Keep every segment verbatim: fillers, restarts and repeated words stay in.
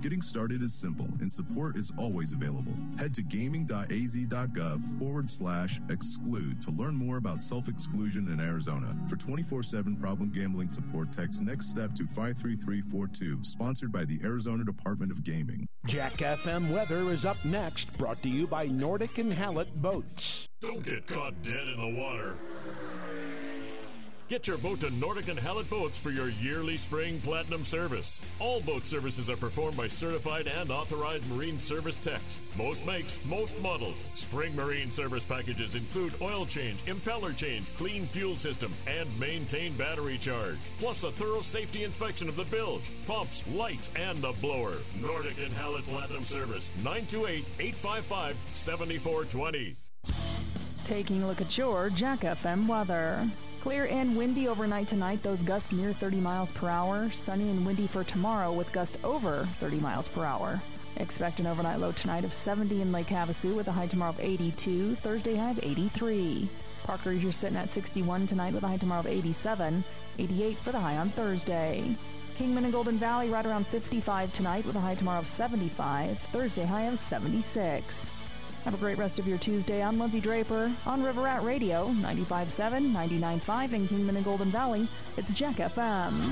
Getting started is simple, and support is always available. Head to gaming.az.gov forward slash exclude to learn more about self-exclusion in Arizona. For twenty-four seven problem gambling support, text next step to five three three four two, sponsored by the Arizona Department of Gaming. Jack F M weather is up next, brought to you by Nordic and Hallett Boats. Don't get caught dead in the water. Get your boat to Nordic and Hallett Boats for your yearly spring platinum service. All boat services are performed by certified and authorized marine service techs. Most makes, most models. Spring marine service packages include oil change, impeller change, clean fuel system, and maintain battery charge. Plus a thorough safety inspection of the bilge, pumps, lights, and the blower. Nordic and Hallett Platinum Service, nine two eight, eight five five, seven four two zero. Taking a look at your Jack F M weather. Clear and windy overnight tonight, those gusts near thirty miles per hour. Sunny and windy for tomorrow with gusts over thirty miles per hour. Expect an overnight low tonight of seventy in Lake Havasu with a high tomorrow of eighty-two. Thursday high of eighty-three. Parker, you're sitting at sixty-one tonight with a high tomorrow of eighty-seven. eighty-eight for the high on Thursday. Kingman and Golden Valley right around fifty-five tonight with a high tomorrow of seventy-five. Thursday high of seventy-six. Have a great rest of your Tuesday. I'm Lindsay Draper on River Rat Radio, ninety-five point seven, ninety-nine point five in Kingman and Golden Valley. It's Jack F M.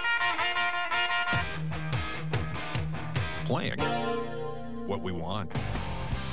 Playing what we want.